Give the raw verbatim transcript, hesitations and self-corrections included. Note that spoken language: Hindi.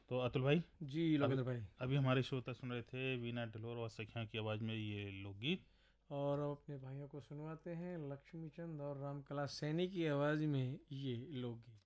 तो अतुल भाई, जी अभी लोकेंद्र भाई। अभी हमारे श्रोता सुन रहे थे वीना ढिलोर और सखिया की आवाज़ में ये लोकगीत। और अब अपने भाइयों को सुनवाते हैं लक्ष्मी चंद और रामकला सैनी की आवाज़ में ये लोकगीत।